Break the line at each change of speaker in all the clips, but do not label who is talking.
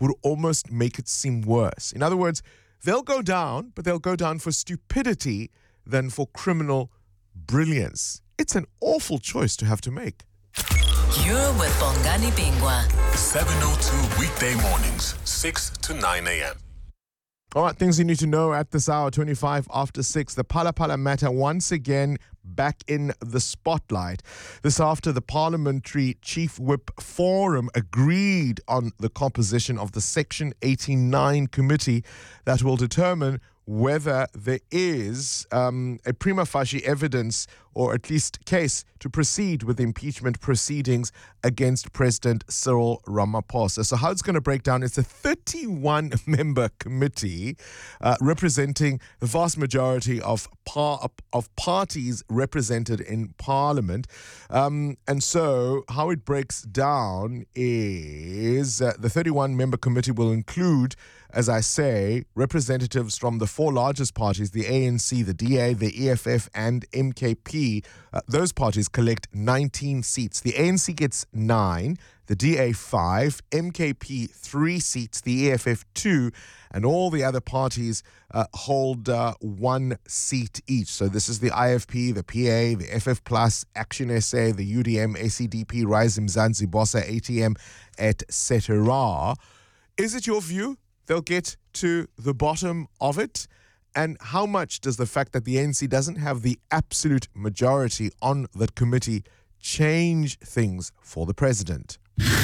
would almost make it seem worse. In other words, they'll go down, but they'll go down for stupidity than for criminal brilliance. It's an awful choice to have to make.
You're with Bongani Bingwa.
7:02 weekday mornings, 6 to 9 a.m.
All right, things you need to know at this hour, 25 after 6. The Phala Phala matter once again back in the spotlight. This after the Parliamentary Chief Whip Forum agreed on the composition of the Section 89 committee that will determine whether there is a prima facie evidence or at least case to proceed with impeachment proceedings against President Cyril Ramaphosa. So how it's going to break down, it's a 31-member committee representing the vast majority of parties represented in Parliament. And so how it breaks down is the 31-member committee will include, as I say, representatives from the four largest parties, the ANC, the DA, the EFF, and MKP. Those parties collect 19 seats. The ANC gets 9, the DA 5, MKP 3 seats, the EFF 2, and all the other parties hold 1 seat each. So this is the IFP, the PA, the FF Plus, Action SA, the UDM, ACDP, Rise Mzansi, Bossa, ATM, etc. Is it your view they'll get to the bottom of it? And how much does the fact that the ANC doesn't have the absolute majority on that committee change things for the president?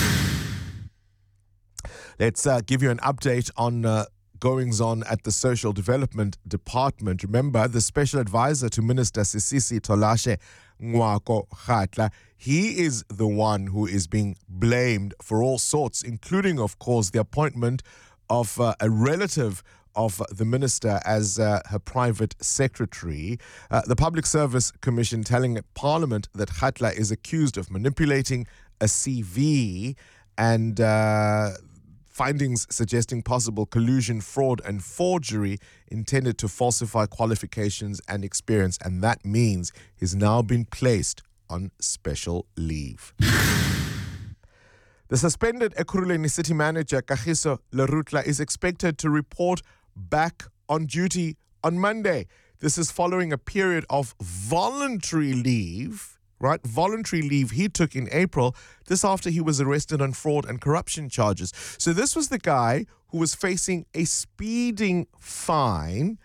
Let's give you an update on goings-on at the Social Development Department. Remember, the Special Advisor to Minister Sisisi Tolashe Ngwako Khatla, he is the one who is being blamed for all sorts, including, of course, the appointment of a relative of the minister as her private secretary. The Public Service Commission telling Parliament that Khatla is accused of manipulating a CV and findings suggesting possible collusion, fraud and forgery intended to falsify qualifications and experience. And that means he's now been placed on special leave. The suspended Ekurhuleni City Manager Kagiso Lerutla is expected to report back on duty on Monday. This is following a period of voluntary leave, right? Voluntary leave he took in April, this after he was arrested on fraud and corruption charges. So this was the guy who was facing a speeding fine,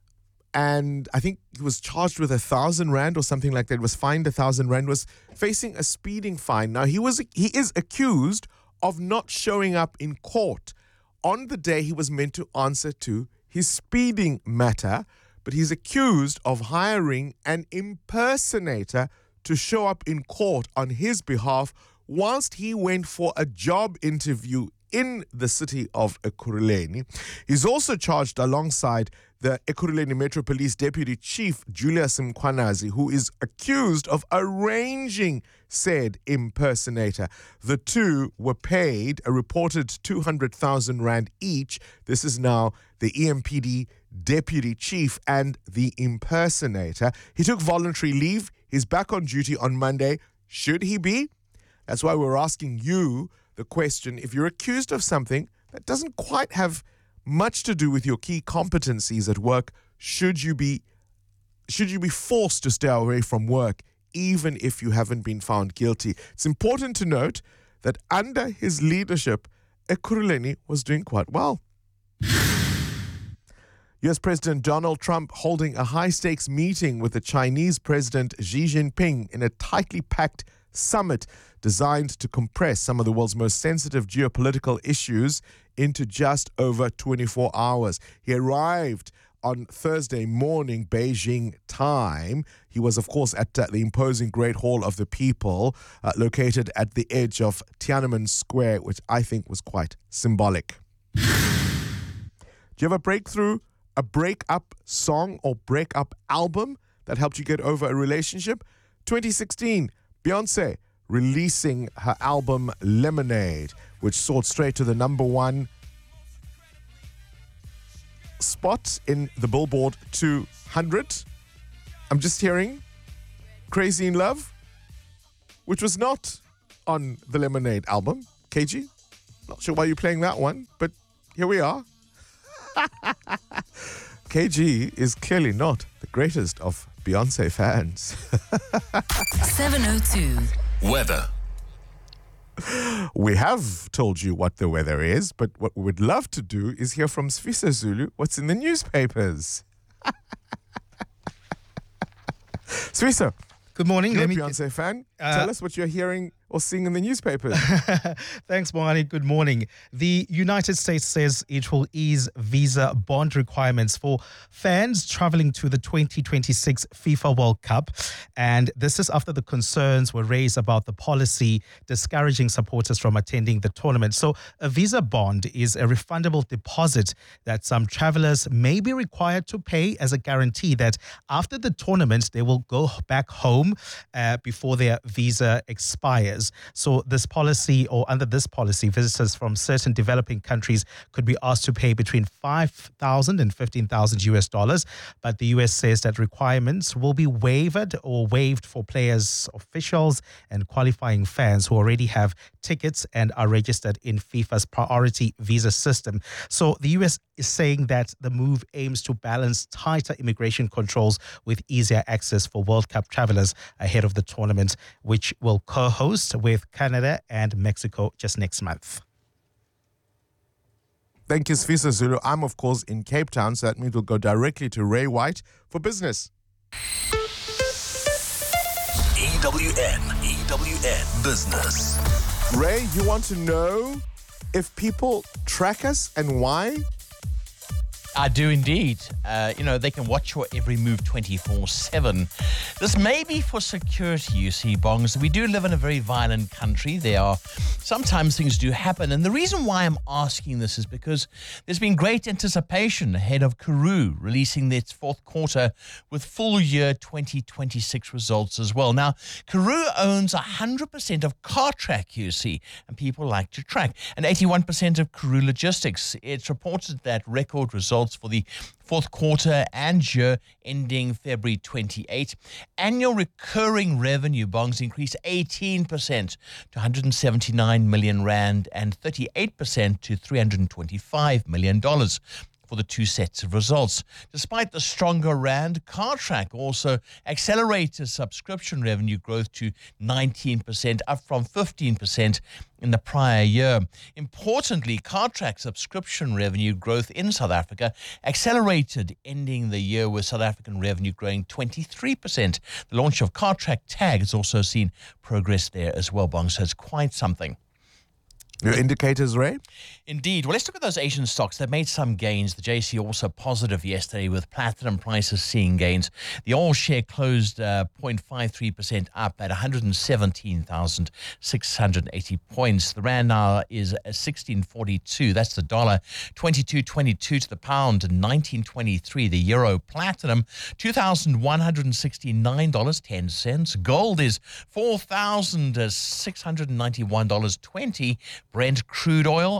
and I think he was charged with 1,000 rand or something like that, was fined 1,000 rand, was facing a speeding fine. Now, he is accused of not showing up in court on the day he was meant to answer to his speeding matter, but he's accused of hiring an impersonator to show up in court on his behalf whilst he went for a job interview in the city of Ekurhuleni. He's also charged alongside the Ekurhuleni Metro Police Deputy Chief Julius Mkhwanazi, who is accused of arranging said impersonator. The two were paid a reported 200,000 rand each. This is now the EMPD Deputy Chief and the impersonator. He took voluntary leave. He's back on duty on Monday. Should he be? That's why we're asking you the question, if you're accused of something that doesn't quite have much to do with your key competencies at work, should you be forced to stay away from work even if you haven't been found guilty? It's important to note that under his leadership, Ekurhuleni was doing quite well. US President Donald Trump holding a high-stakes meeting with the Chinese President Xi Jinping in a tightly packed summit designed to compress some of the world's most sensitive geopolitical issues into just over 24 hours. He arrived on Thursday morning, Beijing time. He was, of course, at the imposing Great Hall of the People, located at the edge of Tiananmen Square, which I think was quite symbolic. Do you have a breakthrough, a breakup song or breakup album that helped you get over a relationship? 2016, Beyonce releasing her album Lemonade, which soared straight to the #1 spot in the Billboard 200. I'm just hearing Crazy in Love, which was not on the Lemonade album. KG? Not sure why you're playing that one, but here we are. KG is clearly not the greatest of Beyonce fans.
702.
Weather.
We have told you what the weather is, but what we would love to do is hear from Sfisa Zulu what's in the newspapers. Sfisa,
Good morning.
you're a Beyonce fan. Tell us what you're hearing or seeing in the newspapers.
Thanks, Bongani. Good morning. The United States says it will ease visa bond requirements for fans traveling to the 2026 FIFA World Cup. And this is after the concerns were raised about the policy discouraging supporters from attending the tournament. So a visa bond is a refundable deposit that some travelers may be required to pay as a guarantee that after the tournament, they will go back home before their visa expires. So this policy, or under this policy, visitors from certain developing countries could be asked to pay between $5,000 and $15,000 US. But the US says that requirements will be waived for players, officials, and qualifying fans who already have tickets and are registered in FIFA's priority visa system. So the US is saying that the move aims to balance tighter immigration controls with easier access for World Cup travelers ahead of the tournament, which will co-host with Canada and Mexico just next month.
Thank you, Sfisa Zulu. I'm, of course, in Cape Town, so that means we'll go directly to Ray White for business.
EWN Business.
Ray, you want to know if people track us and why?
I do indeed. They can watch your every move 24/7. This may be for security, you see, Bongs. We do live in a very violent country. Sometimes things do happen. And the reason why I'm asking this is because there's been great anticipation ahead of Karoo releasing its fourth quarter with full year 2026 results as well. Now, Karoo owns 100% of Cartrack, you see, and people like to track, and 81% of Karoo Logistics. It's reported that record results for the fourth quarter and year ending February 28. Annual recurring revenue, Bongs, increased 18% to 179 million rand and 38% to $325 million. For the two sets of results. Despite the stronger rand, Cartrack also accelerated subscription revenue growth to 19%, up from 15% in the prior year. Importantly, Cartrack subscription revenue growth in South Africa accelerated, ending the year with South African revenue growing 23%. The launch of Cartrack Tag has also seen progress there as well, Bong, so it's quite something.
Your indicators, Ray?
Indeed. Well, let's look at those Asian stocks. They've made some gains. The JSE also positive yesterday with platinum prices seeing gains. The oil share closed 0.53% up at 117,680 points. The rand now is 16.42. That's the dollar. 22.22 to the pound and 19.23. The euro. Platinum $2,169.10. Gold is $4,691.20. Brent crude oil,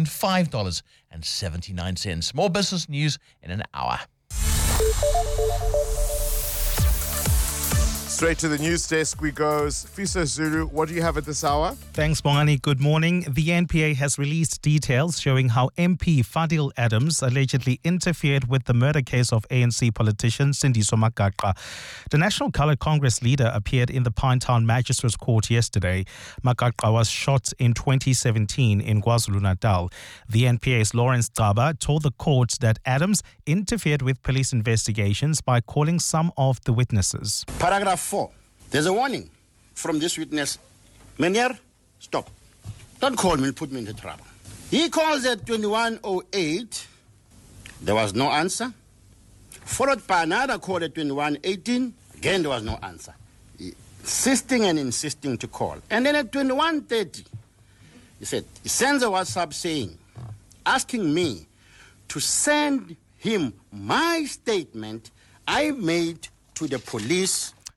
$105.79. More business news in an hour.
Straight to the news desk we go. Sfisa Zulu, what do you have at this hour?
Thanks, Bongani. Good morning. The NPA has released details showing how MP Fadil Adams allegedly interfered with the murder case of ANC politician Sindiso Makaqwa. The National Colored Congress leader appeared in the Pinetown Magistrates Court yesterday. Makaqwa was shot in 2017 in KwaZulu-Natal. The NPA's Lawrence Gaba told the court that Adams interfered with police investigations by calling some of the witnesses.
Paragraph 4. There's a warning from this witness. Menier, stop. Don't call me and put me into trouble. He calls at 21:08. There was no answer. Followed by another call at 21:18. Again, there was no answer. Insisting and insisting to call. And then at 21:30, he sends a WhatsApp asking me to send him my statement I made to the police.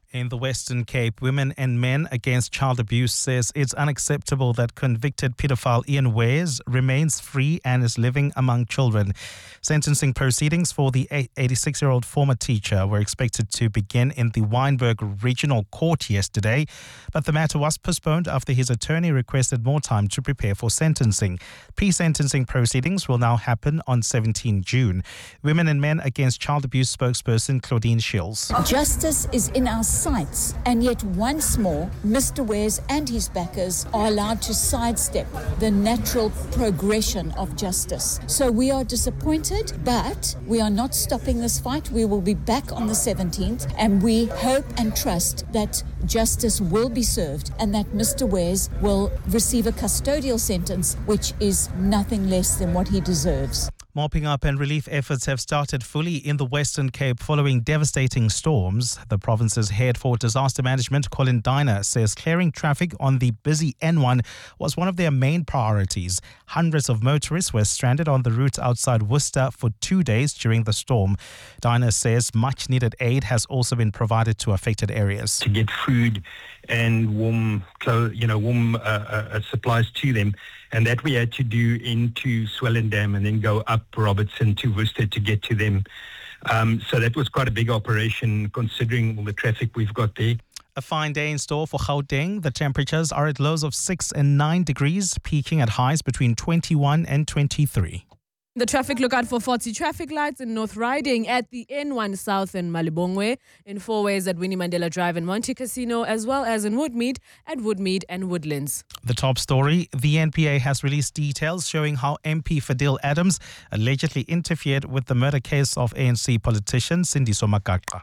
In the Western Cape, Women and Men Against Child Abuse says it's unacceptable that convicted paedophile Ian Wares remains free and is living among children. Sentencing proceedings for the 86-year-old former teacher were expected to begin in the Wynberg Regional Court yesterday, but the matter was postponed after his attorney requested more time to prepare for sentencing. Pre-sentencing proceedings will now happen on 17 June. Women and Men Against Child Abuse spokesperson Claudine Shields.
Justice is in our sights, and yet once more, Mr. Wares and his backers are allowed to sidestep the natural progression of justice. So we are disappointed, but we are not stopping this fight. We will be back on the 17th, and we hope and trust that justice will be served and that Mr. Wares will receive a custodial sentence, which is nothing less than what he deserves.
Mopping up and relief efforts have started fully in the Western Cape following devastating storms. The province's head for disaster management, Colin Diner, says clearing traffic on the busy N1 was one of their main priorities. Hundreds of motorists were stranded on the route outside Worcester for 2 days during the storm. Diner says much needed aid has also been provided to affected areas.
To get food and warm supplies to them. And that we had to do into Swellendam and then go up Robertson to Worcester to get to them. So that was quite a big operation considering all the traffic we've got there.
A fine day in store for Gauteng. The temperatures are at lows of 6 and 9 degrees, peaking at highs between 21 and 23.
The traffic lookout for 40 traffic lights in North Riding at the N1 South in Malibongwe, in Fourways at Winnie Mandela Drive and Monte Casino, as well as in Woodmead at Woodmead and Woodlands.
The top story, the NPA has released details showing how MP Fadil Adams allegedly interfered with the murder case of ANC politician Sindiso Makaka.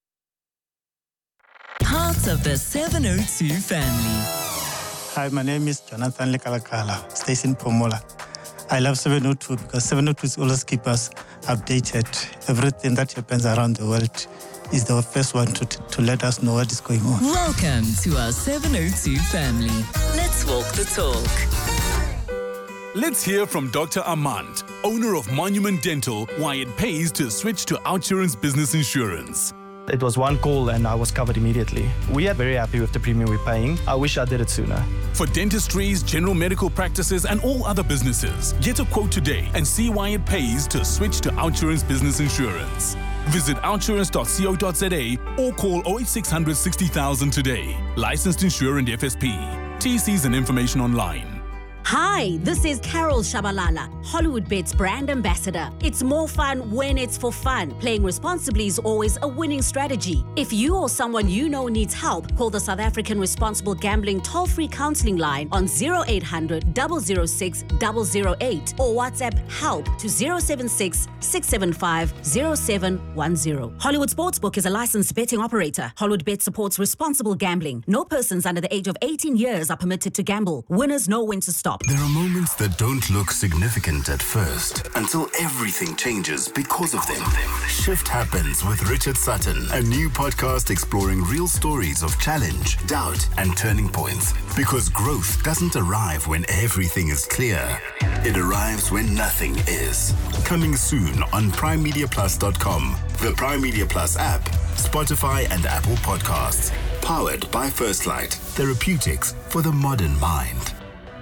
Part of the 702 family.
Hi, my name is Jonathan Lekalakala, Station Pomola. I love 702 because 702 always keep us updated. Everything that happens around the world is the first one to let us know what is going on.
Welcome to our 702 family. Let's walk the talk.
Let's hear from Dr. Armand, owner of Monument Dental, why it pays to switch to OUTsurance Business Insurance.
It was one call and I was covered immediately. We are very happy with the premium we're paying. I wish I did it sooner.
For dentistries, general medical practices and all other businesses, get a quote today and see why it pays to switch to OUTsurance Business Insurance. Visit outsurance.co.za or call 08600 60,000 today. Licensed insurer and FSP. TCs and information online.
Hi, this is Carol Shabalala, HollywoodBets brand ambassador. It's more fun when it's for fun. Playing responsibly is always a winning strategy. If you or someone you know needs help, call the South African Responsible Gambling toll-free counseling line on 0800 006 008 or WhatsApp help to 076 675 0710. Hollywood Sportsbook is a licensed betting operator. HollywoodBet supports responsible gambling. No persons under the age of 18 years are permitted to gamble. Winners know when to stop.
There are moments that don't look significant at first until everything changes because of them. Shift Happens with Richard Sutton, a new podcast exploring real stories of challenge, doubt, and turning points. Because growth doesn't arrive when everything is clear. It arrives when nothing is. Coming soon on PrimeMediaPlus.com, the Prime Media Plus app, Spotify, and Apple Podcasts. Powered by First Light, therapeutics for the modern mind.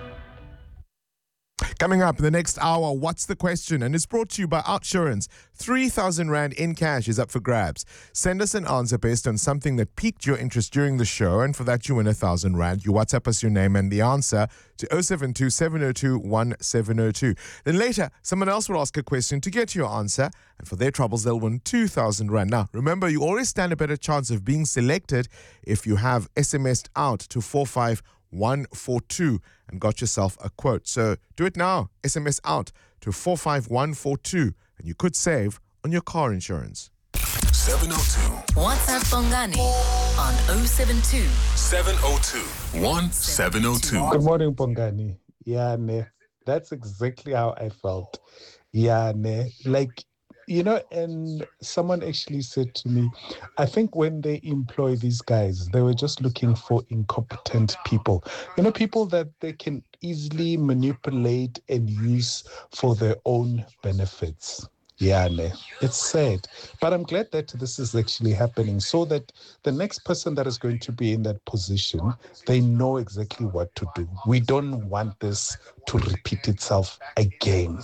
Coming up in the next hour, what's the question? And it's brought to you by OUTsurance. 3,000 Rand in cash is up for grabs. Send us an answer based on something that piqued your interest during the show, and for that you win 1,000 Rand. You WhatsApp us your name and the answer to 072 702 1702. Then later, someone else will ask a question to get your answer, and for their troubles, they'll win 2,000 Rand. Now, remember, you always stand a better chance of being selected if you have SMS'd out to 45142 and got yourself a quote. So do it now. SMS out to 45142 and you could save on your car insurance.
702.
WhatsApp Bongani on 072
702 1702.
Good morning, Bongani. Yeah, ne. That's exactly how I felt. Yeah, ne. Like, you know, and someone actually said to me, I think when they employ these guys, they were just looking for incompetent people. You know, people that they can easily manipulate and use for their own benefits. Yeah, it's sad. But I'm glad that this is actually happening so that the next person that is going to be in that position, they know exactly what to do. We don't want this to repeat itself again.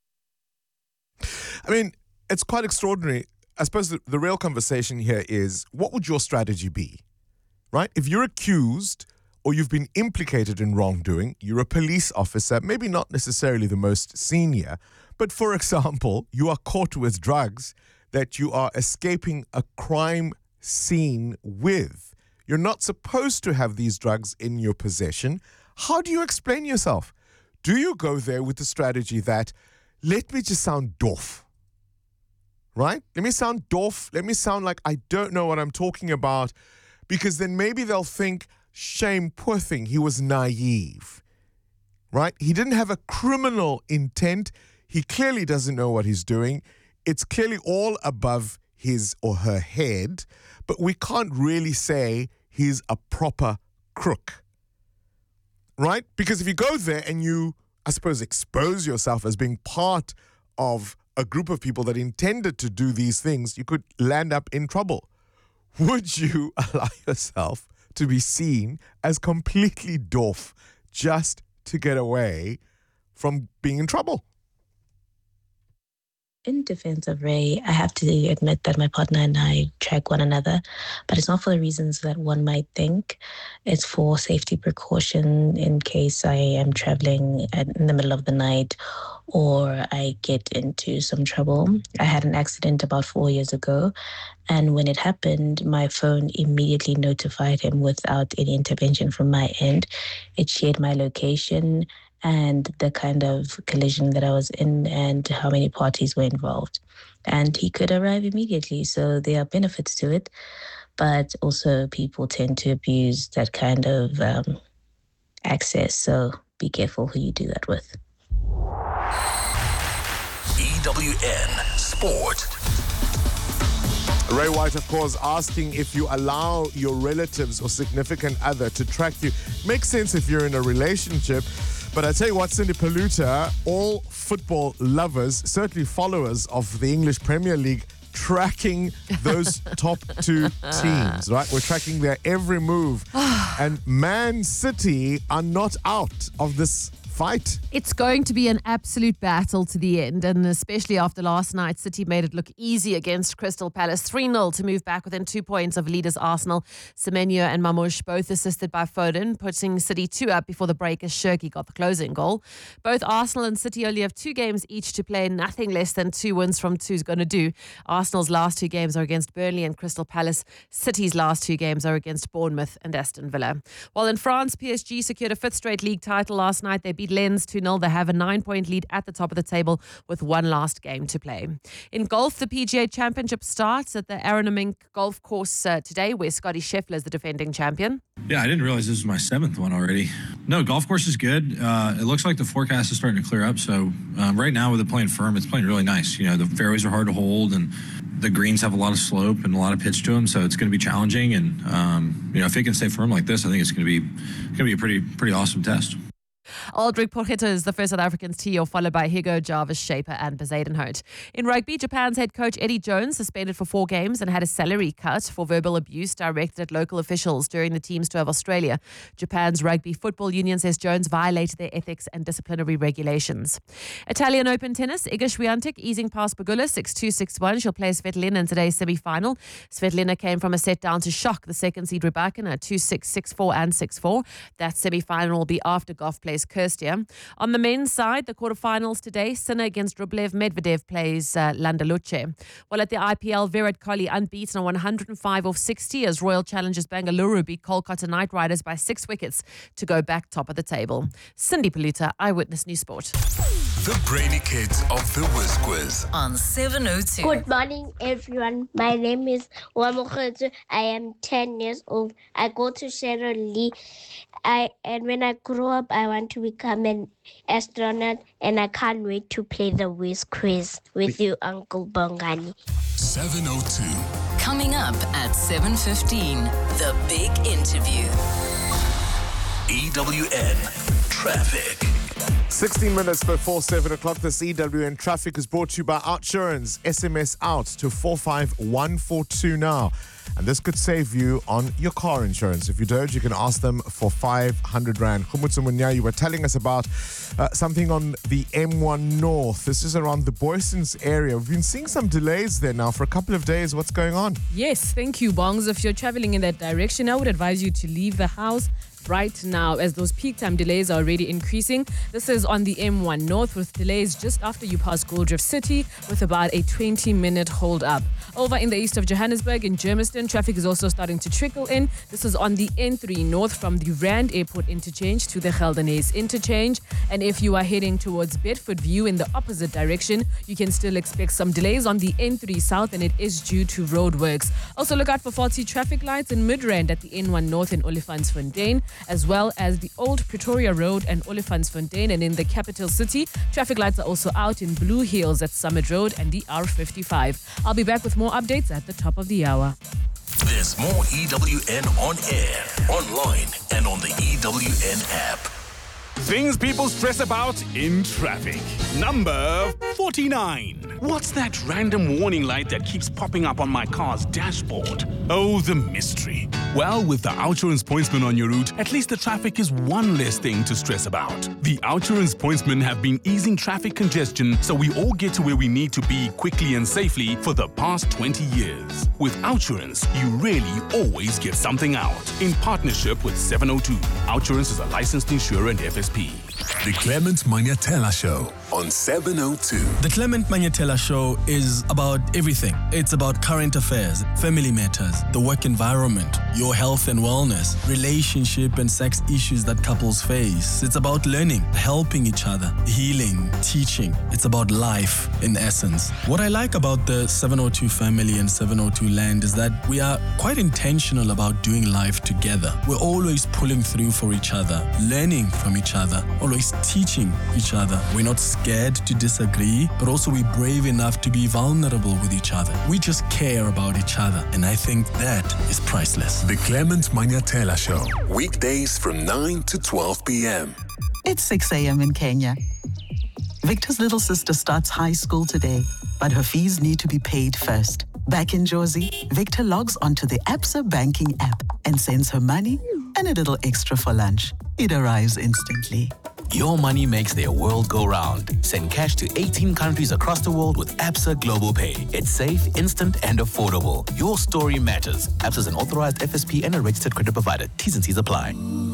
I mean, it's quite extraordinary. I suppose the real conversation here is, what would your strategy be, right? If you're accused or you've been implicated in wrongdoing, you're a police officer, maybe not necessarily the most senior, but for example, you are caught with drugs that you are escaping a crime scene with. You're not supposed to have these drugs in your possession. How do you explain yourself? Do you go there with the strategy that, let me just sound doof, right? Let me sound doof. Let me sound like I don't know what I'm talking about, because then maybe they'll think, shame, poor thing, he was naive, right? He didn't have a criminal intent. He clearly doesn't know what he's doing. It's clearly all above his or her head, but we can't really say he's a proper crook, right? Because if you go there and you, I suppose, expose yourself as being part of a group of people that intended to do these things, you could land up in trouble. Would you allow yourself to be seen as completely doof just to get away from being in trouble?
In defense of Ray, I have to admit that my partner and I track one another, but it's not for the reasons that one might think. It's for safety precaution in case I am traveling in the middle of the night or I get into some trouble. I had an accident about 4 years ago, and when it happened, my phone immediately notified him without any intervention from my end. It shared my location and the kind of collision that I was in and how many parties were involved. And he could arrive immediately, so there are benefits to it. But also people tend to abuse that kind of access, so be careful who you do that with.
EWN Sport.
Ray White, of course, asking if you allow your relatives or significant other to track you. Makes sense if you're in a relationship. But I tell you what, Cindy Paluta, all football lovers, certainly followers of the English Premier League, tracking those top two teams, right? We're tracking their every move. And Man City are not out of this fight.
It's going to be an absolute battle to the end, and especially after last night, City made it look easy against Crystal Palace. 3-0 to move back within 2 points of leaders Arsenal. Semenyo and Mamouche both assisted by Foden, putting City 2 up before the break as Shirky got the closing goal. Both Arsenal and City only have 2 games each to play. Nothing less than 2 wins from 2 is going to do. Arsenal's last 2 games are against Burnley and Crystal Palace. City's last 2 games are against Bournemouth and Aston Villa. While in France, PSG secured a 5th straight league title last night. They beat Lens 2-0. They have a 9-point lead at the top of the table with one last game to play. In golf, the PGA Championship starts at the Aronimink Golf Course today, where Scotty Scheffler is the defending champion.
Yeah, I didn't realize this was my 7th one already. No, golf course is good. It looks like the forecast is starting to clear up. So right now with it playing firm, it's playing really nice. You know, the fairways are hard to hold and the greens have a lot of slope and a lot of pitch to them. So it's going to be challenging. And, if it can stay firm like this, I think it's going to be a pretty awesome test.
Aldrich Porchetta is the first South African to tee, followed by Hugo, Jarvis, Shaper and Bezuidenhout. In rugby, Japan's head coach Eddie Jones suspended for 4 games and had a salary cut for verbal abuse directed at local officials during the team's tour of Australia. Japan's Rugby Football Union says Jones violated their ethics and disciplinary regulations. Italian Open tennis, Iga Swiatek easing past Pegula 6-2, 6-1. She'll play Svetlina in today's semi-final. Svetlina came from a set down to shock the second seed Rybakina 2-6, 6-4 and 6-4. That semi-final will be after Goff plays Kirstia. On the men's side, the quarterfinals today, Sinner against Rublev, Medvedev plays Landaluce. While at the IPL, Virat Kohli unbeaten on 105 off 60 as Royal Challengers Bengaluru beat Kolkata Knight Riders by 6 wickets to go back top of the table. Cindy Paluta, Eyewitness News Sport.
The Brainy Kids of the Whiz Quiz
on 702.
Good morning, everyone. My name is Wamukhetu. I am 10 years old. I go to Sharon Lee. And when I grow up, I want to become an astronaut, and I can't wait to play the Whiz Quiz with you, Uncle Bongani.
702.
Coming up at 7:15, the big interview.
EWN Traffic.
16 minutes before 7 o'clock, this EWN traffic is brought to you by Outsurance. SMS out to 45142 now. And this could save you on your car insurance. If you don't, you can ask them for 500 Rand. Khumutsu Munya, you were telling us about something on the M1 North. This is around the Boysons area. We've been seeing some delays there now for a couple of days. What's going on?
Yes, thank you, Bongs. If you're traveling in that direction, I would advise you to leave the house right now, as those peak time delays are already increasing. This is on the M1 North, with delays just after you pass Goldrift City, with about a 20-minute hold up. Over in the east of Johannesburg, in Germiston, traffic is also starting to trickle in. This is on the N3 North from the Rand Airport interchange to the Geldenhuys interchange. And if you are heading towards Bedford View in the opposite direction, you can still expect some delays on the N3 South, and it is due to roadworks. Also look out for faulty traffic lights in Midrand at the N1 North in Olifantsfontein, as well as the Old Pretoria Road and Olifantsfontein. And in the capital city, traffic lights are also out in Blue Hills at Summit Road and the R55. I'll be back with more updates at the top of the hour.
There's more EWN on air, online, and on the EWN app.
Things people stress about in traffic. Number 49. What's that random warning light that keeps popping up on my car's dashboard? Oh, the mystery. Well, with the Outsurance pointsman on your route, at least the traffic is one less thing to stress about. The Outsurance pointsmen have been easing traffic congestion so we all get to where we need to be quickly and safely for the past 20 years. With Outsurance, you really always get something out. In partnership with 702, Outsurance is a licensed insurer and FSP.
The Clement Manyatela Show on 702.
The Clement Manyatela Show is about everything. It's about current affairs, family matters, the work environment, your health and wellness, relationship and sex issues that couples face. It's about learning, helping each other, healing, teaching. It's about life in essence. What I like about the 702 family and 702 land is that we are quite intentional about doing life together. We're always pulling through for each other, learning from each other, always teaching each other. We're not scared to disagree, but also we're brave enough to be vulnerable with each other. We just care about each other, and I think that is priceless.
The Clement Manyatela Show, weekdays from 9 to 12 p.m.
It's 6 a.m. in Kenya. Victor's little sister starts high school today, but her fees need to be paid first. Back in Jersey, Victor logs onto the Absa banking app and sends her money and a little extra for lunch. It arrives instantly.
Your money makes their world go round. Send cash to 18 countries across the world with Absa Global Pay. It's safe, instant, and affordable. Your story matters. Absa is an authorized FSP and a registered credit provider. T's and C's apply.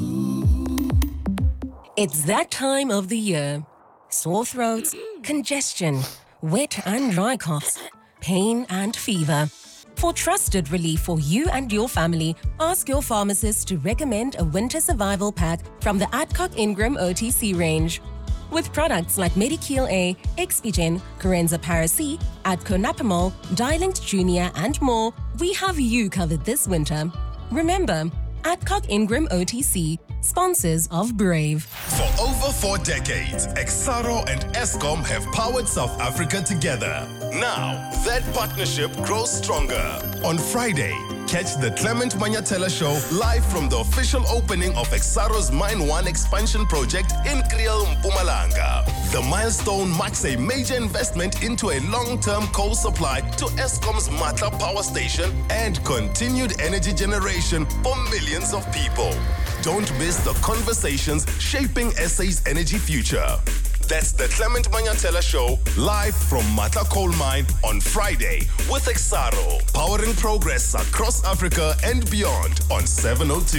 It's that time of the year. Sore throats, congestion, wet and dry coughs, pain and fever. For trusted relief for you and your family, ask your pharmacist to recommend a winter survival pack from the Adcock Ingram OTC range. With products like Medikil A, Expigen, Corenza Paracy, Adco Napamol, Dilinct Junior, and more, we have you covered this winter. Remember, Adcock Ingram OTC, sponsors of Brave.
For over 4 decades, Exxaro and Eskom have powered South Africa together. Now, that partnership grows stronger. On Friday, catch the Clement Manyatela Show live from the official opening of Exxaro's Mine 1 expansion project in Kriel, Mpumalanga. The milestone marks a major investment into a long-term coal supply to Eskom's Matla power station and continued energy generation for millions of people. Don't miss the conversations shaping SA's energy future. That's the Clement Manyatela Show, live from Matla Coal Mine on Friday with Exxaro, powering progress across Africa and beyond on 702.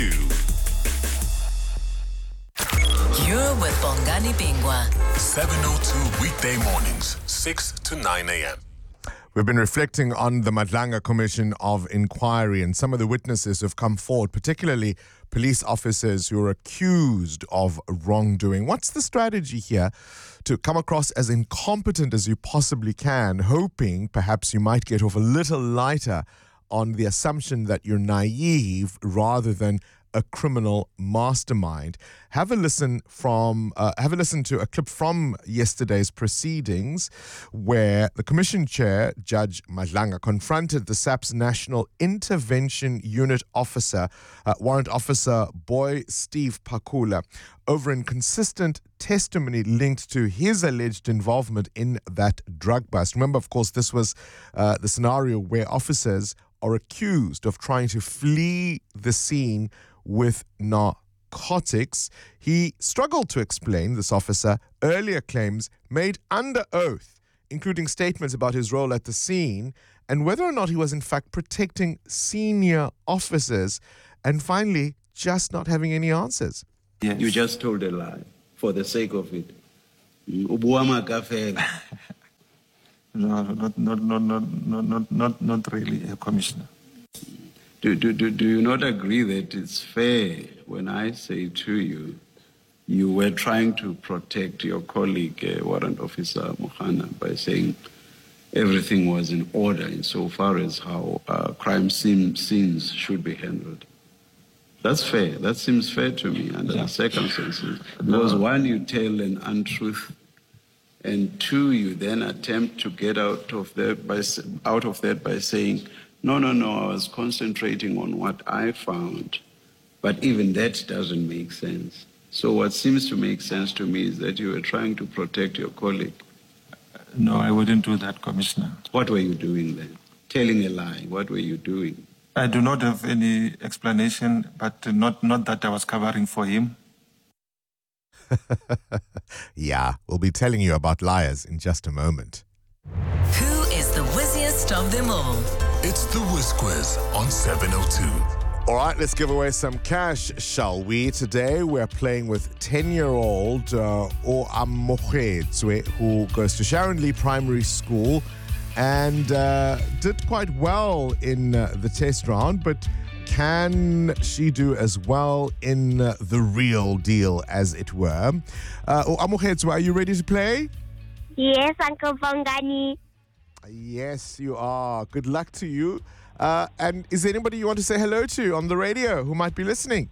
You're with Bongani Bingwa.
702 weekday mornings, 6 to 9 a.m.
We've been reflecting on the Madlanga Commission of Inquiry and some of the witnesses who've come forward, particularly police officers who are accused of wrongdoing. What's the strategy here to come across as incompetent as you possibly can, hoping perhaps you might get off a little lighter on the assumption that you're naive rather than a criminal mastermind. Have a listen to a clip from yesterday's proceedings where the Commission Chair, Judge Madlanga, confronted the SAP's National Intervention Unit Officer, Warrant Officer Boy Steve Pakula, over inconsistent testimony linked to his alleged involvement in that drug bust. Remember, of course, this was the scenario where officers are accused of trying to flee the scene with narcotics. He struggled to explain, this officer, earlier claims made under oath, including statements about his role at the scene and whether or not he was in fact protecting senior officers, and finally, just not having any answers.
Yes. You just told a lie for the sake of it. No,
not really, Commissioner.
Do you not agree that it's fair when I say to you, you were trying to protect your colleague, Warrant Officer Mohana, by saying everything was in order insofar as how crime scenes should be handled? That's fair. That seems fair to me under the circumstances. Because one, you tell an untruth, and two, you then attempt to get out of that by saying, no, I was concentrating on what I found. But even that doesn't make sense. So what seems to make sense to me is that you were trying to protect your colleague.
No, I wouldn't do that, Commissioner.
What were you doing then? Telling a lie. What were you doing?
I do not have any explanation, but not that I was covering for him.
Yeah, we'll be telling you about liars in just a moment.
Who is the wizziest of them all?
It's the Whiz Quiz on 702.
All right, let's give away some cash, shall we? Today we're playing with 10-year-old Oamogetswe, who goes to Sharon Lee Primary School and did quite well in the test round, but can she do as well in the real deal, as it were? Oamogetswe, are you ready to play?
Yes, Uncle Bongani.
Yes, you are. Good luck to you. And is there anybody you want to say hello to on the radio who might be listening?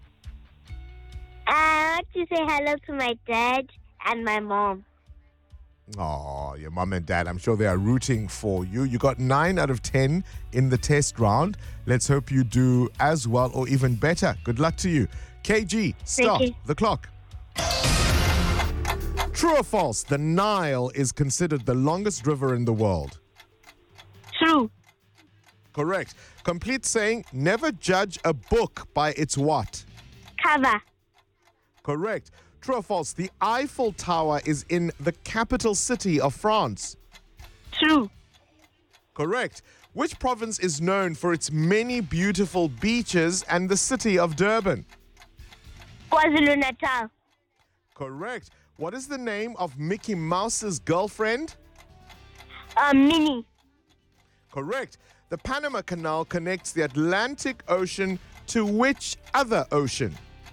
I want to say hello to my dad and my mom.
Oh, your mom and dad. I'm sure they are rooting for you. You got 9 out of 10 in the test round. Let's hope you do as well or even better. Good luck to you. KG, start the clock. True or false? The Nile is considered the longest river in the world.
True.
Correct. Complete saying, never judge a book by its what?
Cover.
Correct. True or false? The Eiffel Tower is in the capital city of France.
True.
Correct. Which province is known for its many beautiful beaches and the city of Durban?
KwaZulu-Natal.
Correct. What is the name of Mickey Mouse's girlfriend?
Minnie.
Correct. The Panama Canal connects the Atlantic Ocean to which other ocean?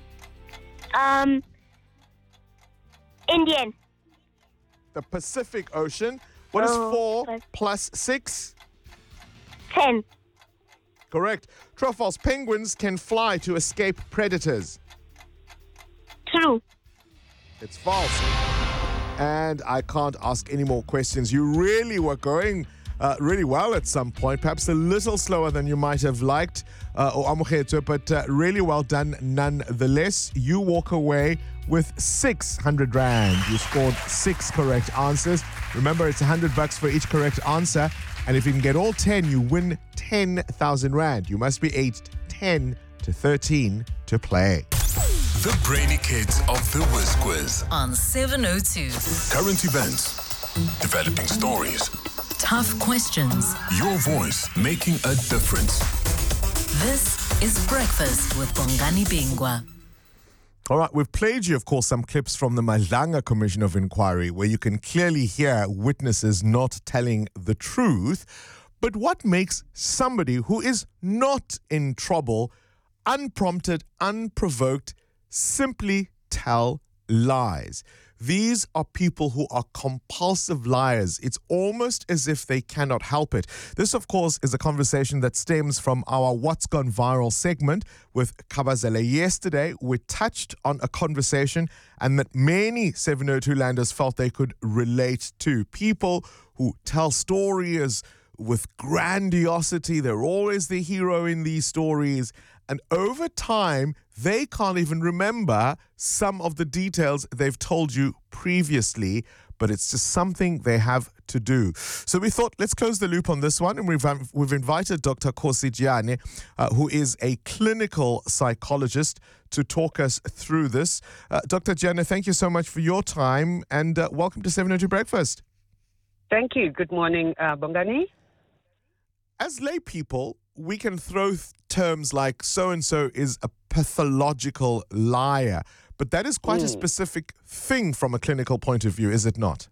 Indian.
The Pacific Ocean. What is 4 plus 6?
10.
Correct. True or false? Penguins can fly to escape predators.
True.
It's false. And I can't ask any more questions. You really were going really well at some point, perhaps a little slower than you might have liked, but really well done nonetheless. You walk away with 600 Rand. You scored 6 correct answers. Remember, it's $100 for each correct answer. And if you can get all 10, you win 10,000 Rand. You must be aged 10 to 13 to play.
The Brainy Kids of the Whiz Quiz
on 702.
Current events, developing stories,
tough questions.
Your voice making a difference.
This is Breakfast with Bongani Bingwa.
All right, we've played you, of course, some clips from the Madlanga Commission of Inquiry where you can clearly hear witnesses not telling the truth. But what makes somebody who is not in trouble, unprompted, unprovoked, simply tell lies? These are people who are compulsive liars. It's almost as if they cannot help it. This, of course, is a conversation that stems from our What's Gone Viral segment with Kabazele. Yesterday, we touched on a conversation and that many 702 landers felt they could relate to. People who tell stories with grandiosity. They're always the hero in these stories. And over time, they can't even remember some of the details they've told you previously, but it's just something they have to do. So we thought, let's close the loop on this one. And we've invited Dr. Khosi Jiane, who is a clinical psychologist, to talk us through this. Dr. Jiane, thank you so much for your time and welcome to 702 Breakfast.
Thank you. Good morning, Bongani.
As lay people, we can throw terms like so-and-so is a pathological liar, but that is quite a specific thing from a clinical point of view, is it not?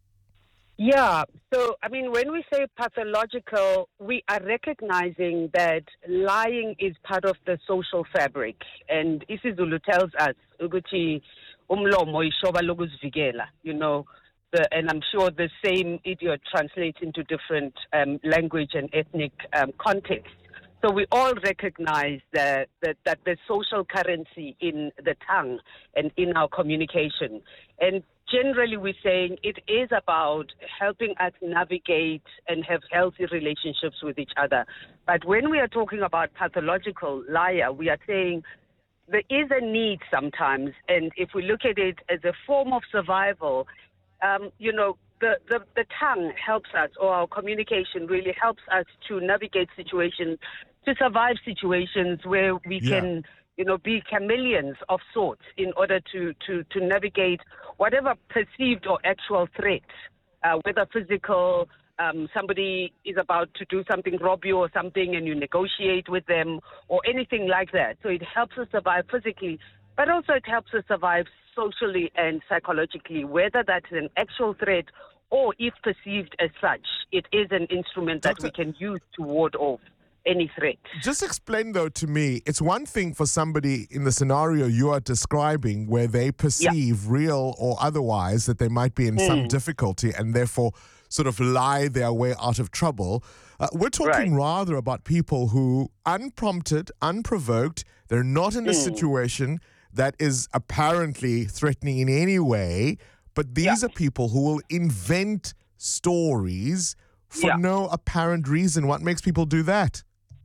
Yeah. So, I mean, when we say pathological, we are recognizing that lying is part of the social fabric. And isiZulu tells us, ukuthi umlomo ishoba lokuzivikela, you know, and I'm sure the same idiot translates into different language and ethnic contexts. So we all recognize that the social currency in the tongue and in our communication. And generally we're saying it is about helping us navigate and have healthy relationships with each other. But when we are talking about pathological liar, we are saying there is a need sometimes, and if we look at it as a form of survival, you know, the tongue helps us, or our communication really helps us to navigate situations, to survive situations where we can, you know, be chameleons of sorts in order to navigate whatever perceived or actual threat, whether physical, somebody is about to do something, rob you or something, and you negotiate with them or anything like that. So it helps us survive physically, but also it helps us survive socially and psychologically, whether that's an actual threat or if perceived as such. It is an instrument that we can use to ward off any threat.
Just explain, though, to me, it's one thing for somebody in the scenario you are describing where they perceive, real or otherwise, that they might be in some difficulty and therefore sort of lie their way out of trouble. We're talking rather about people who, unprompted, unprovoked, they're not in a situation that is apparently threatening in any way, but these are people who will invent stories for no apparent reason. What makes people do that?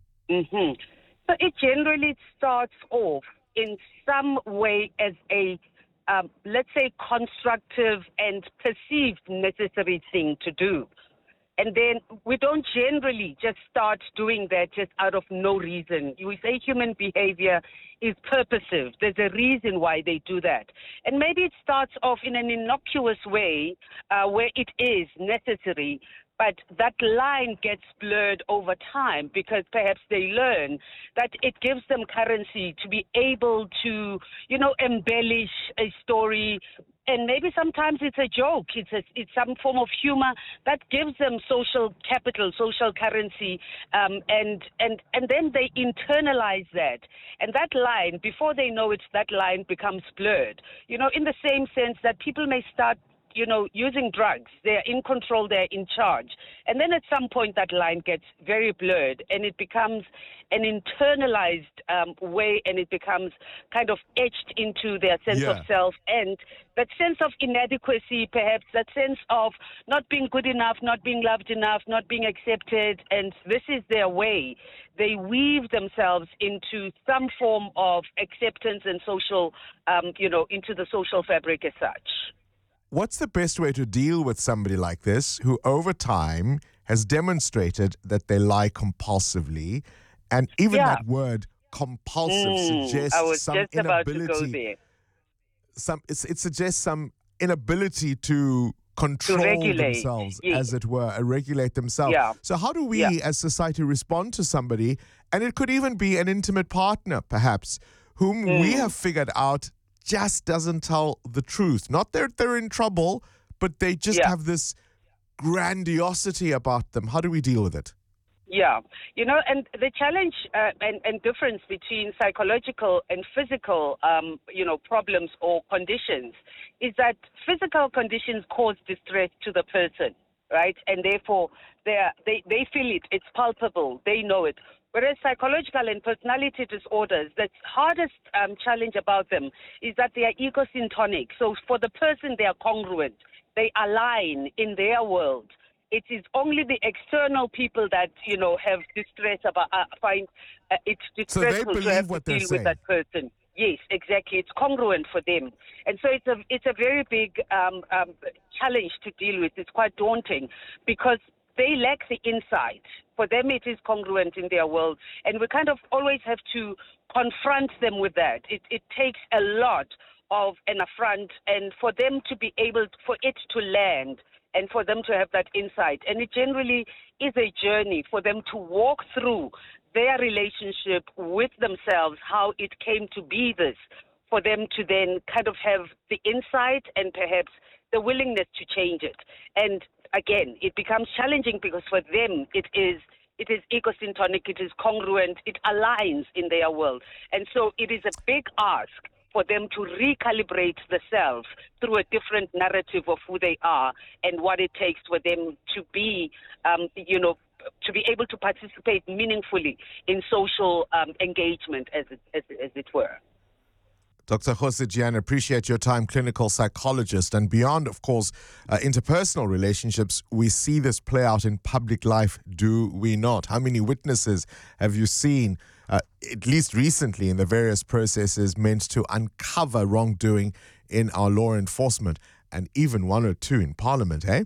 So it generally starts off in some way as a, let's say, constructive and perceived necessary thing to do. And then we don't generally just start doing that just out of no reason. We say human behavior is purposive. There's a reason why they do that. And maybe it starts off in an innocuous way where it is necessary, but that line gets blurred over time because perhaps they learn that it gives them currency to be able to, you know, embellish a story. And maybe sometimes it's a joke, it's some form of humor that gives them social capital, social currency, and then they internalize that. And that line, before they know it, that line becomes blurred. You know, in the same sense that people may start, you know, using drugs. They're in control, they're in charge. And then at some point that line gets very blurred and it becomes an internalized way, and it becomes kind of etched into their sense of self. And that sense of inadequacy, perhaps, that sense of not being good enough, not being loved enough, not being accepted, and this is their way. They weave themselves into some form of acceptance and social, you know, into the social fabric as such.
What's the best way to deal with somebody like this who over time has demonstrated that they lie compulsively? And even that word compulsive suggests
I was
some
just about to
inability.
go there.
It suggests some inability to control themselves, as it were, regulate themselves. So how do we as society respond to somebody, and it could even be an intimate partner perhaps, whom we have figured out just doesn't tell the truth? Not that they're in trouble, but they just have this grandiosity about them. How do we deal with it?
Yeah, and the challenge and difference between psychological and physical, problems or conditions is that physical conditions cause distress to the person, right? And therefore, they feel it. It's palpable. They know it. Whereas psychological and personality disorders, the hardest challenge about them is that they are egosyntonic. So for the person, they are congruent. They align in their world. It is only the external people that, have distress about, find it's distressful to have to deal with that person. Yes, exactly. It's congruent for them. And so it's a very big challenge to deal with. It's quite daunting because they lack the insight. For them, it is congruent in their world. And we kind of always have to confront them with that. It takes a lot of an affront, and for them to be able, for it to land, and for them to have that insight. And it generally is a journey for them to walk through their relationship with themselves, how it came to be this, for them to then kind of have the insight and perhaps the willingness to change it. And again, it becomes challenging because for them it is egosyntonic, it is congruent, it aligns in their world. And so it is a big ask for them to recalibrate the self through a different narrative of who they are and what it takes for them to be, to be able to participate meaningfully in social engagement, as it were.
Dr. Jose Gian, appreciate your time, clinical psychologist. And beyond, of course, interpersonal relationships, we see this play out in public life, do we not? How many witnesses have you seen, at least recently, in the various processes meant to uncover wrongdoing in our law enforcement, and even one or two in Parliament, eh?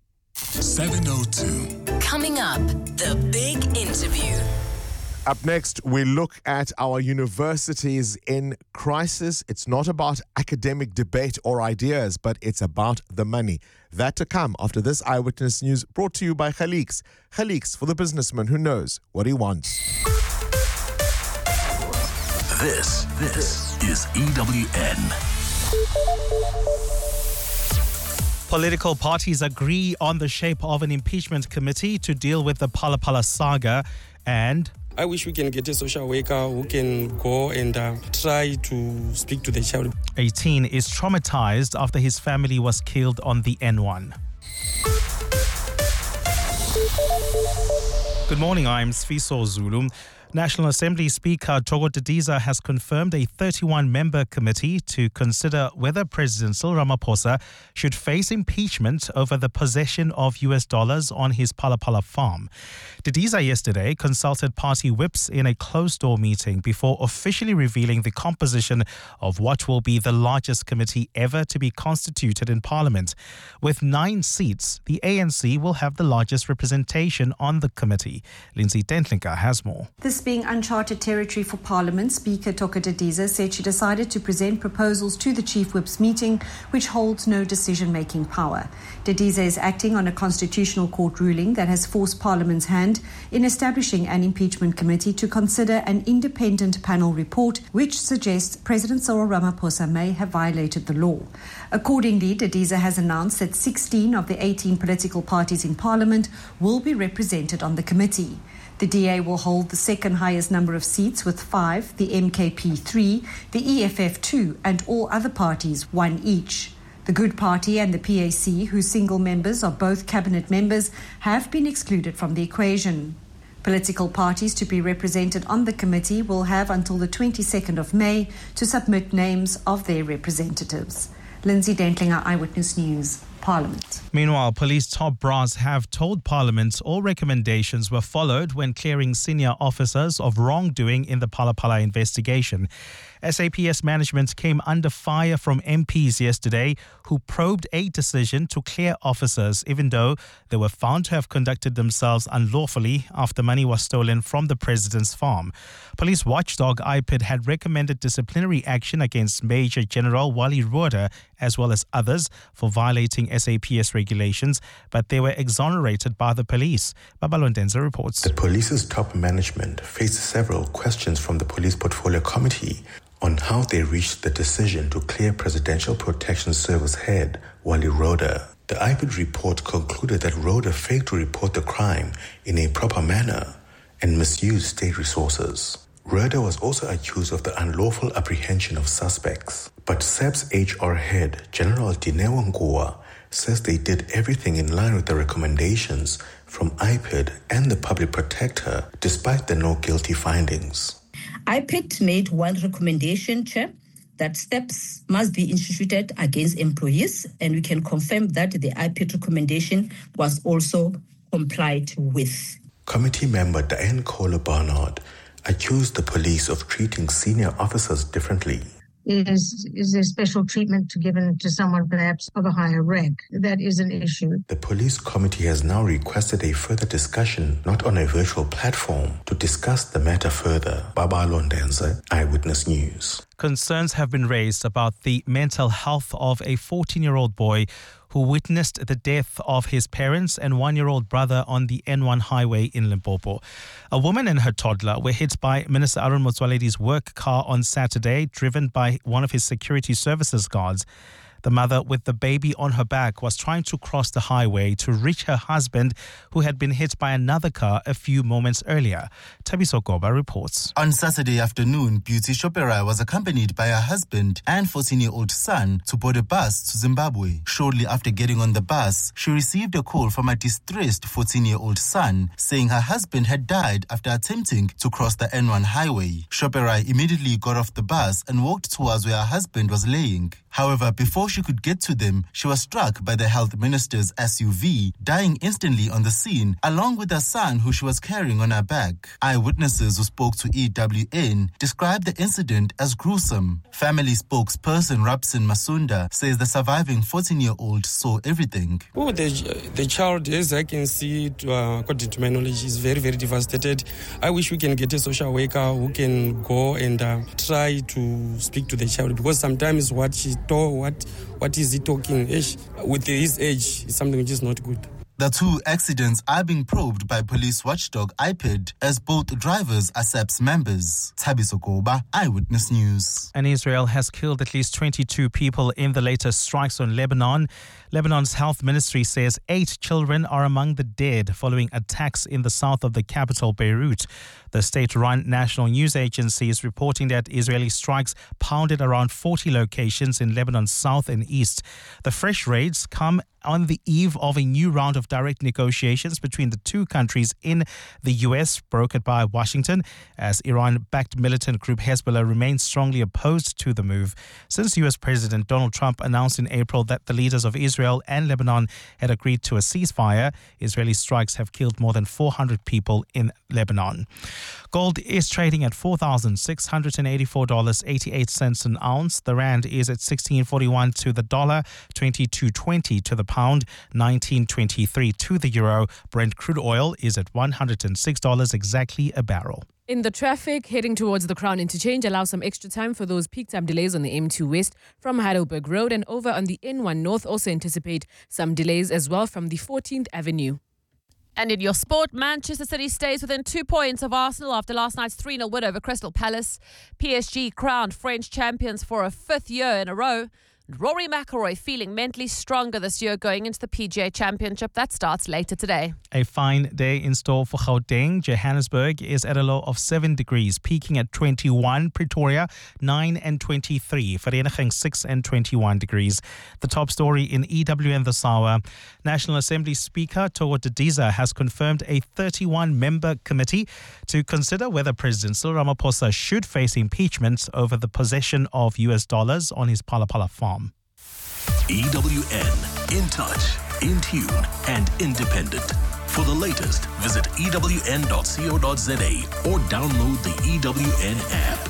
702.
Coming up, the big interview.
Up next, we look at our universities in crisis. It's not about academic debate or ideas, but it's about the money. That to come after this Eyewitness News, brought to you by Khaliqs. Khaliqs, for the businessman who knows what he wants.
This is EWN.
Political parties agree on the shape of an impeachment committee to deal with the Phala Phala saga, and
I wish we can get a social worker who can go and try to speak to the child.
18 is traumatized after his family was killed on the N1. Good morning, I'm Sfiso Zulu. National Assembly Speaker Thoko Didiza has confirmed a 31-member committee to consider whether President Cyril Ramaphosa should face impeachment over the possession of US dollars on his Phala Phala farm. Didiza yesterday consulted party whips in a closed-door meeting before officially revealing the composition of what will be the largest committee ever to be constituted in Parliament. With 9 seats, the ANC will have the largest representation on the committee. Lindsay Dentlinker has more.
This being uncharted territory for Parliament, Speaker Thoko Didiza said she decided to present proposals to the Chief Whip's meeting, which holds no decision-making power. Didiza is acting on a constitutional court ruling that has forced Parliament's hand in establishing an impeachment committee to consider an independent panel report which suggests President Cyril Ramaphosa may have violated the law. Accordingly, Didiza has announced that 16 of the 18 political parties in Parliament will be represented on the committee. The DA will hold the second highest number of seats with 5, the MKP 3, the EFF 2, and all other parties 1 each. The Good Party and the PAC, whose single members are both cabinet members, have been excluded from the equation. Political parties to be represented on the committee will have until the 22nd of May to submit names of their representatives. Lindsay Dentlinger, Eyewitness News, Parliament.
Meanwhile, police top brass have told Parliament all recommendations were followed when clearing senior officers of wrongdoing in the Phala Phala investigation. SAPS management came under fire from MPs yesterday who probed a decision to clear officers, even though they were found to have conducted themselves unlawfully after money was stolen from the president's farm. Police watchdog IPID had recommended disciplinary action against Major General Wally Roeder as well as others for violating SAPS regulations, but they were exonerated by the police. Babalondenza reports.
The police's top management faced several questions from the Police Portfolio Committee on how they reached the decision to clear Presidential Protection Service head Wally Roeder. The IPID report concluded that Rhoda failed to report the crime in a proper manner and misused state resources. Rhoda was also accused of the unlawful apprehension of suspects. But SAP's HR head, General Dineo Ngua, says they did everything in line with the recommendations from IPID and the public protector, despite the no guilty findings.
IPID made one recommendation, Chair, that steps must be instituted against employees, and we can confirm that the IPID recommendation was also complied with.
Committee member Diane Kohler-Barnard accused the police of treating senior officers differently.
Is there special treatment given to someone perhaps of a higher rank? That is an issue.
The police committee has now requested a further discussion, not on a virtual platform, to discuss the matter further. Baba Londenza, Eyewitness News.
Concerns have been raised about the mental health of a 14-year-old boy who witnessed the death of his parents and 1-year-old brother on the N1 highway in Limpopo. A woman and her toddler were hit by Minister Aaron Motsoaledi's work car on Saturday, driven by one of his security services guards. The mother with the baby on her back was trying to cross the highway to reach her husband, who had been hit by another car a few moments earlier. Tabiso Goba reports.
On Saturday afternoon, Beauty Shoperai was accompanied by her husband and 14-year-old son to board a bus to Zimbabwe. Shortly after getting on the bus, she received a call from a distressed 14-year-old son saying her husband had died after attempting to cross the N1 highway. Shoperai immediately got off the bus and walked towards where her husband was laying. However, before she could get to them, she was struck by the health minister's SUV, dying instantly on the scene, along with her son who she was carrying on her back. Eyewitnesses who spoke to EWN described the incident as gruesome. Family spokesperson Rapsin Masunda says the surviving 14-year-old saw everything.
Oh, the child, as I can see, according to my knowledge, is very, very devastated. I wish we can get a social worker who can go and try to speak to the child, because sometimes what she told, what is he talking? With his age, is something which is not good.
The two accidents are being probed by police watchdog IPID, as both drivers are SAPS members. Tabiso Goba, Eyewitness News.
And Israel has killed at least 22 people in the latest strikes on Lebanon. Lebanon's health ministry says 8 children are among the dead following attacks in the south of the capital, Beirut. The state-run national news agency is reporting that Israeli strikes pounded around 40 locations in Lebanon's south and east. The fresh raids come on the eve of a new round of direct negotiations between the two countries in the U.S., brokered by Washington, as Iran-backed militant group Hezbollah remains strongly opposed to the move. Since U.S. President Donald Trump announced in April that the leaders of Israel and Lebanon had agreed to a ceasefire, Israeli strikes have killed more than 400 people in Lebanon. Gold is trading at $4,684.88 an ounce. The rand is at 16.41 to the dollar, 22.20 to the pound, 19.23 to the euro. Brent crude oil is at $106 exactly a barrel.
In the traffic, heading towards the Crown Interchange allows some extra time for those peak time delays on the M2 West from Heidelberg Road, and over on the N1 North also anticipate some delays as well from the 14th Avenue.
And in your sport, Manchester City stays within 2 points of Arsenal after last night's 3-0 win over Crystal Palace. PSG crowned French champions for a 5th year in a row. Rory McIlroy feeling mentally stronger this year going into the PGA Championship. That starts later today.
A fine day in store for Gauteng. Johannesburg is at a low of 7 degrees, peaking at 21. Pretoria, 9 and 23. Vereniging, 6 and 21 degrees. The top story in EWN this hour. National Assembly Speaker Thoko Didiza has confirmed a 31-member committee to consider whether President Cyril Ramaphosa should face impeachment over the possession of US dollars on his Palapala farm.
EWN, in touch, in tune, and independent. For the latest, visit ewn.co.za or download the EWN app.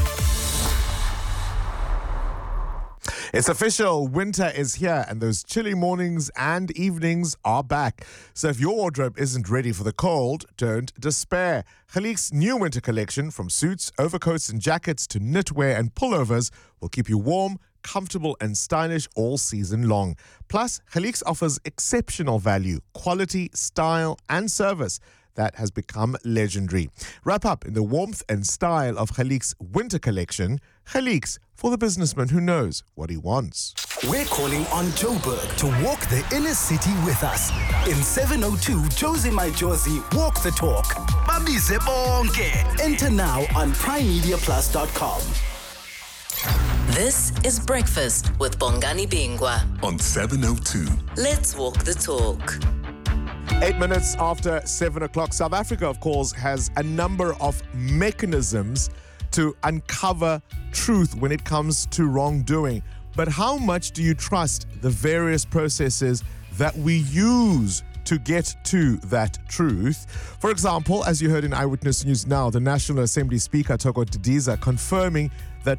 It's official, winter is here and those chilly mornings and evenings are back. So if your wardrobe isn't ready for the cold, don't despair. Khaliq's new winter collection, from suits, overcoats and jackets to knitwear and pullovers, will keep you warm, comfortable and stylish all season long. Plus, Khaliq's offers exceptional value, quality, style and service that has become legendary. Wrap up in the warmth and style of Khaliq's winter collection. Khaliq's, for the businessman who knows what he wants.
We're calling on Joburg to walk the inner city with us. In 702 Josie My Josie Walk the Talk. Babize bonke. Enter now on primemediaplus.com.
This is Breakfast with Bongani Bingwa
on 702.
Let's walk the talk.
8 minutes after 7 o'clock. South Africa, of course, has a number of mechanisms to uncover truth when it comes to wrongdoing. But how much do you trust the various processes that we use to get to that truth? For example, as you heard in Eyewitness News Now, the National Assembly Speaker, Thoko Didiza, confirming that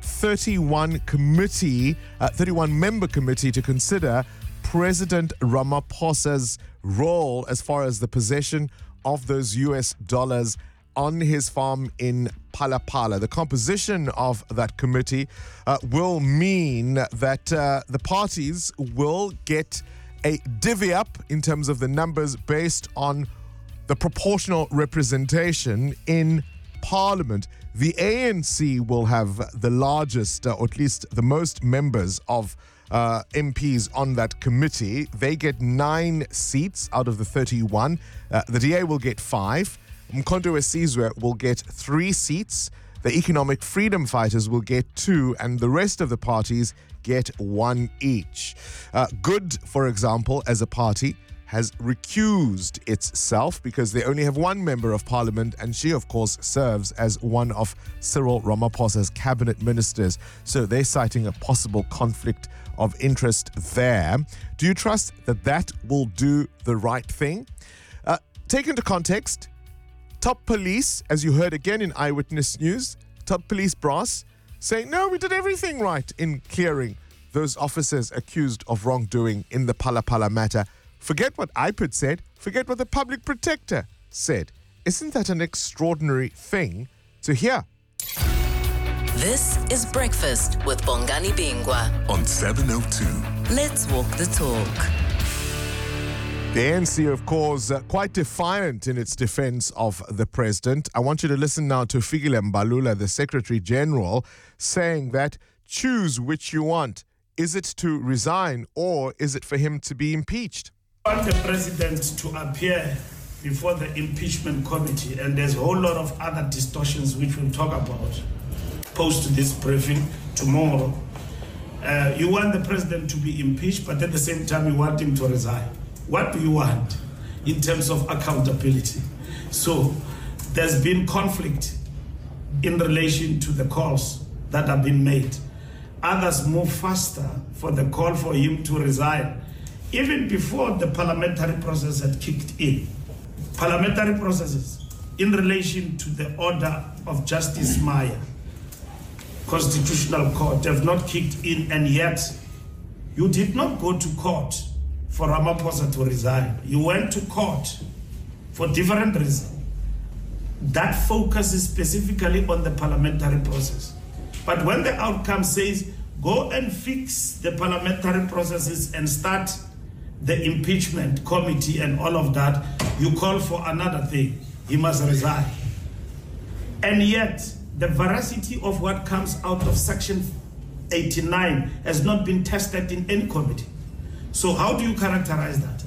31-member committee to consider President Ramaphosa's role as far as the possession of those US dollars on his farm in Phala. The composition of that committee will mean that the parties will get a divvy up in terms of the numbers based on the proportional representation in Parliament. The ANC will have the largest, or at least the most members of MPs on that committee. They get 9 seats out of the 31. The DA will get 5. Mkhonto weSizwe will get 3 seats. The Economic Freedom Fighters will get 2, and the rest of the parties get 1 each. Good, for example, as a party, has recused itself because they only have 1 member of parliament, and she, of course, serves as one of Cyril Ramaphosa's cabinet ministers. So they're citing a possible conflict of interest there. Do you trust that that will do the right thing? Take into context, top police, as you heard again in Eyewitness News, top police brass saying, no, we did everything right in clearing those officers accused of wrongdoing in the Phala matter. Forget what IPID said. Forget what the public protector said. Isn't that an extraordinary thing to hear?
This is Breakfast with Bongani Bingwa
on 702.
Let's walk the talk.
The ANC, of course, quite defiant in its defense of the president. I want you to listen now to Fikile Mbalula, the Secretary General, saying that choose which you want. Is it to resign or is it for him to be impeached?
I want the president to appear before the impeachment committee, and there's a whole lot of other distortions which we'll talk about post this briefing tomorrow. You want the president to be impeached, but at the same time you want him to resign. What do you want in terms of accountability? So there's been conflict in relation to the calls that have been made. Others move faster for the call for him to resign, even before the parliamentary process had kicked in. Parliamentary processes in relation to the order of Justice Maya, Constitutional Court, have not kicked in, and yet you did not go to court for Ramaphosa to resign. You went to court for different reasons. That focuses specifically on the parliamentary process. But when the outcome says, go and fix the parliamentary processes and start the impeachment committee and all of that, you call for another thing. He must resign. And yet, the veracity of what comes out of Section 89 has not been tested in any committee. So how do you characterize that?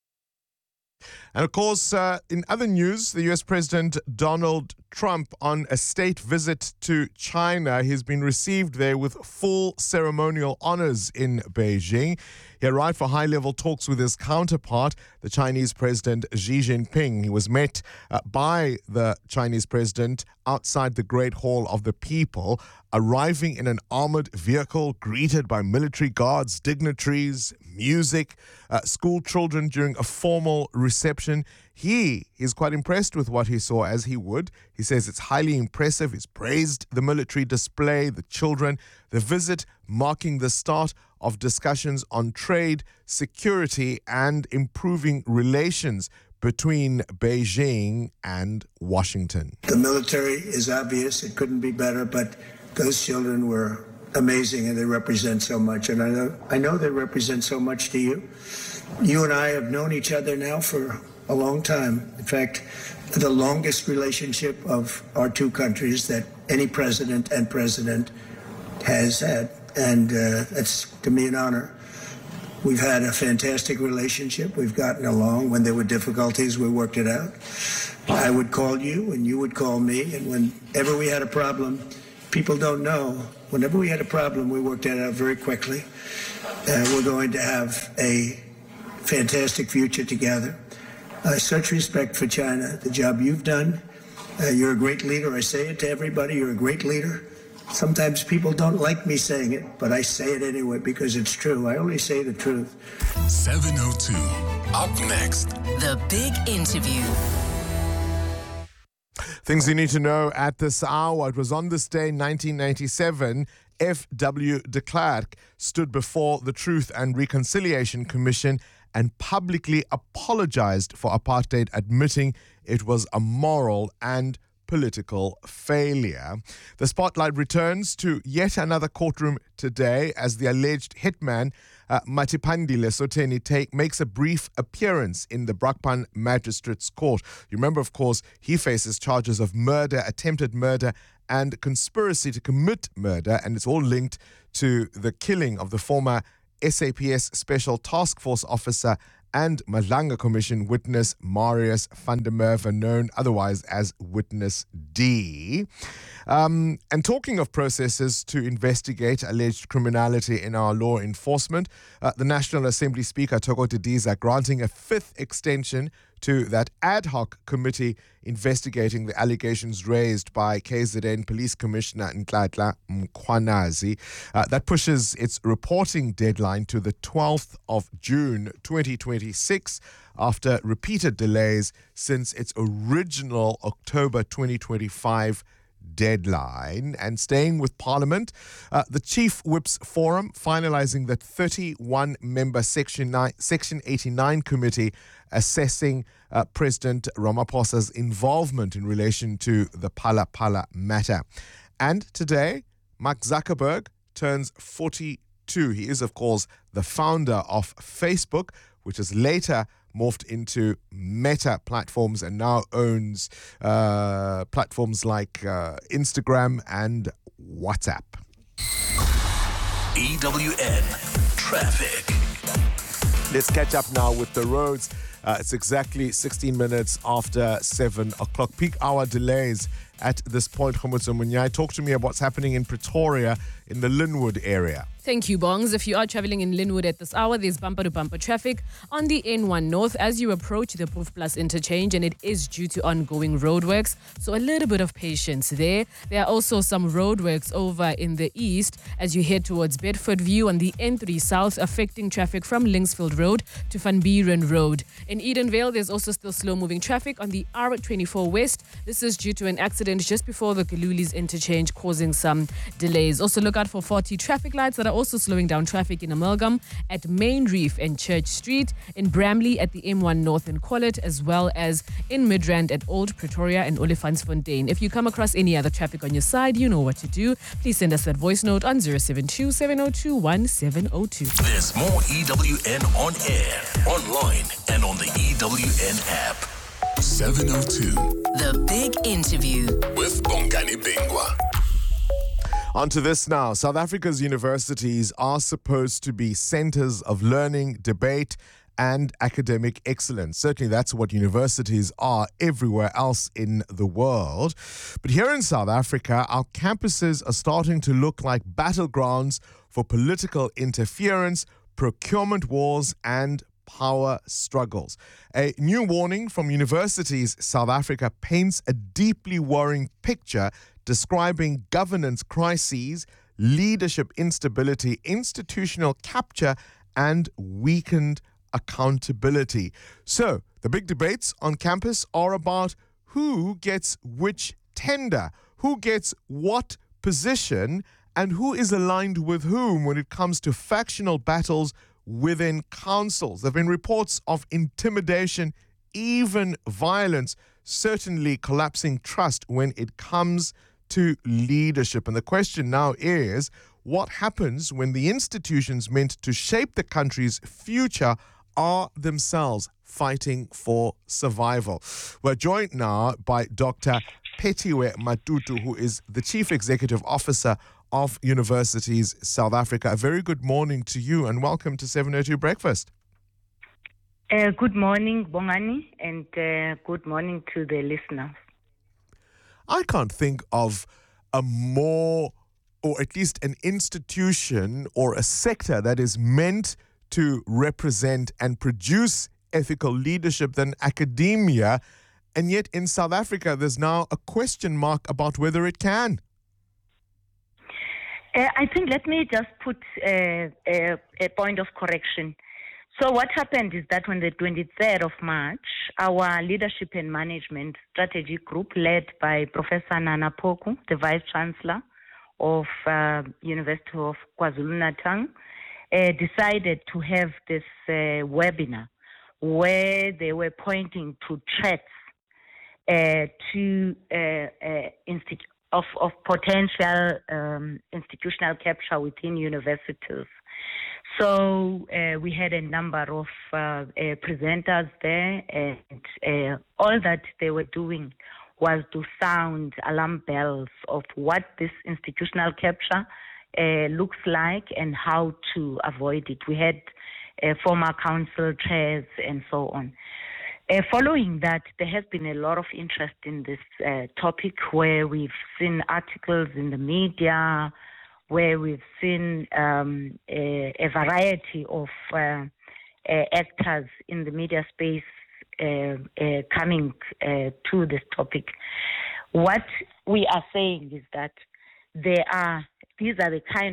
And of course, in other news, the US President Donald Trump on a state visit to China. He's been received there with full ceremonial honors in Beijing. He arrived for high-level talks with his counterpart, the Chinese President Xi Jinping. He was met by the Chinese president outside the Great Hall of the People, arriving in an armored vehicle, greeted by military guards, dignitaries, music, school children during a formal reception. He is quite impressed with what he saw, as he would. He says it's highly impressive. He's praised the military display, the children, the visit marking the start of discussions on trade, security, and improving relations between Beijing and Washington.
The military is obvious. It couldn't be better, but those children were amazing, and they represent so much. And I know they represent so much to you. You and I have known each other now for a long time. In fact, the longest relationship of our two countries that any president and president has had. And that's, to me, an honor. We've had a fantastic relationship. We've gotten along. When there were difficulties, we worked it out. I would call you, and you would call me. And whenever we had a problem, people don't know. Whenever we had a problem, we worked it out very quickly. We're going to have a fantastic future together. Such respect for China, the job you've done. You're a great leader. I say it to everybody. You're a great leader. Sometimes people don't like me saying it, but I say it anyway because it's true. I only say the truth.
702. Up next.
The Big Interview.
Things you need to know at this hour. It was on this day, 1997, F.W. de Klerk stood before the Truth and Reconciliation Commission and publicly apologized for apartheid, admitting it was a moral and political failure. The spotlight returns to yet another courtroom today as the alleged hitman Matipandile Soteni makes a brief appearance in the Brakpan Magistrates Court. You remember, of course, he faces charges of murder, attempted murder, and conspiracy to commit murder, and it's all linked to the killing of the former SAPS Special Task Force officer and Madlanga Commission witness Marius van der Merwe, known otherwise as Witness D. And talking of processes to investigate alleged criminality in our law enforcement, the National Assembly Speaker, Thoko Didiza, granting a fifth extension to that ad hoc committee investigating the allegations raised by KZN Police Commissioner Nhlanhla Mkhwanazi. That pushes its reporting deadline to the 12th of June 2026 after repeated delays since its original October 2025 deadline. And staying with Parliament, the Chief Whips Forum finalizing the 31-member Section 89 committee assessing President Ramaphosa's involvement in relation to the Phala Phala matter. And today, Mark Zuckerberg turns 42. He is, of course, the founder of Facebook, which has later morphed into Meta platforms and now owns platforms like Instagram and WhatsApp.
EWN Traffic.
Let's catch up now with the roads. It's exactly 16 minutes after 7 o'clock. Peak hour delays at this point. Khomotso Munyai, talk to me about what's happening in Pretoria in the Linwood area.
Thank you, Bongs. If you are traveling in Linwood at this hour, there's bumper-to-bumper traffic on the N1 North as you approach the Proof Plus interchange, and it is due to ongoing roadworks, so a little bit of patience there. There are also some roadworks over in the east as you head towards Bedford View on the N3 South, affecting traffic from Linksfield Road to Van Buren Road. In Edenvale, there's also still slow-moving traffic on the R24 West. This is due to an accident just before the Galulis interchange, causing some delays. Also, look out for 40 traffic lights that are also slowing down traffic in Amalgam at Main Reef and Church Street, in Bramley at the M1 North and Collet, as well as in Midrand at Old Pretoria and Olifantsfontein. If you come across any other traffic on your side, you know what to do. Please send us that voice note on 072 702 1702.
There's more EWN on air, online, and on the EWN app.
702.
The Big Interview
with Bongani Bingwa.
On to this now. South Africa's universities are supposed to be centers of learning, debate, and academic excellence. Certainly that's what universities are everywhere else in the world. But here in South Africa, our campuses are starting to look like battlegrounds for political interference, procurement wars, and power struggles. A new warning from Universities South Africa paints a deeply worrying picture describing governance crises, leadership instability, institutional capture, and weakened accountability. So, the big debates on campus are about who gets which tender, who gets what position, and who is aligned with whom when it comes to factional battles within councils. There have been reports of intimidation, even violence, certainly collapsing trust when it comes to leadership. And the question now is, what happens when the institutions meant to shape the country's future are themselves fighting for survival. We're joined now by Dr. Phetiwe Matutu, who is the Chief Executive Officer of Universities South Africa. A very good morning to you and welcome to 702 Breakfast.
Good morning, Bongani, and good morning to the listeners.
I can't think of a more, or at least an institution or a sector that is meant to represent and produce ethical leadership than academia. And yet in South Africa, there's now a question mark about whether it can.
I think let me just put a point of correction. So what happened is that on the 23rd of March, our Leadership and Management Strategy Group, led by Professor Nana Poku, the Vice Chancellor of University of KwaZulu-Natal, decided to have this webinar where they were pointing to threats of potential institutional capture within universities. So we had a number of presenters there, and all that they were doing was to sound alarm bells of what this institutional capture looks like and how to avoid it. We had former council chairs and so on. Following that, there has been a lot of interest in this topic, where we've seen articles in the media, where we've seen a variety of actors in the media space coming to this topic. What we are saying is that these are the kind